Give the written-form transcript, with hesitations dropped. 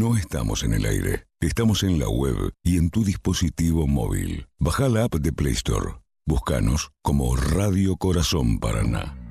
No estamos en el aire, estamos en la web y en tu dispositivo móvil. Baja la app de Play Store. Búscanos como Radio Corazón Paraná.